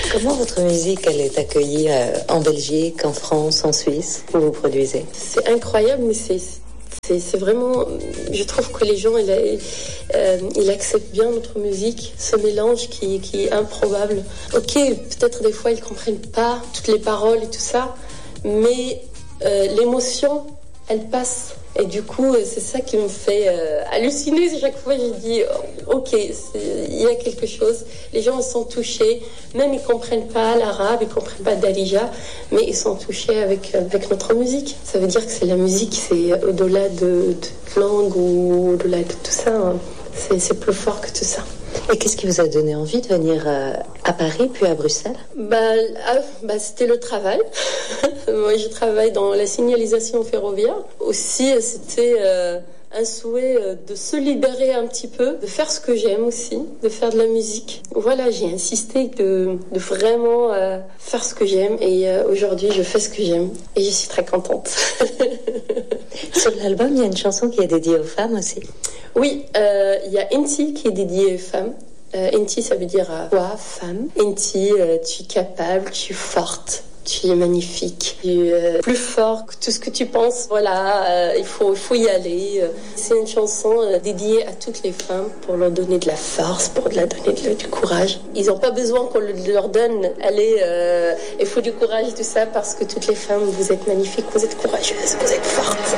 Comment votre musique, elle est accueillie en Belgique, en France, en Suisse, où vous produisez? C'est incroyable, mais c'est vraiment... Je trouve que les gens, ils acceptent bien notre musique, ce mélange qui est improbable. Ok, peut-être des fois, ils ne comprennent pas toutes les paroles et tout ça, mais l'émotion, elle passe. Et du coup, c'est ça qui me fait halluciner. Chaque fois, je dis, ok, il y a quelque chose. Les gens sont touchés. Même ils ne comprennent pas l'arabe, ils ne comprennent pas Darija, mais ils sont touchés avec notre musique. Ça veut dire que c'est la musique, c'est au-delà de langue ou au-delà de tout ça. Hein. C'est plus fort que tout ça. Et qu'est-ce qui vous a donné envie de venir à Paris, puis à Bruxelles? C'était le travail. Moi, je travaille dans la signalisation ferroviaire. Aussi, c'était un souhait de se libérer un petit peu, de faire ce que j'aime aussi, de faire de la musique. Voilà, j'ai insisté de vraiment faire ce que j'aime. Et aujourd'hui, je fais ce que j'aime. Et je suis très contente. Sur l'album, il y a une chanson qui est dédiée aux femmes aussi. Oui, il y a Inti qui est dédiée aux femmes. Inti, ça veut dire toi, femme. Inti, tu es capable, tu es forte, tu es magnifique, tu es plus fort que tout ce que tu penses. Voilà, il faut y aller. C'est une chanson dédiée à toutes les femmes pour leur donner de la force, pour leur donner du courage. Ils n'ont pas besoin qu'on leur donne, allez, il faut du courage et tout ça, parce que toutes les femmes, vous êtes magnifiques, vous êtes courageuses, vous êtes fortes.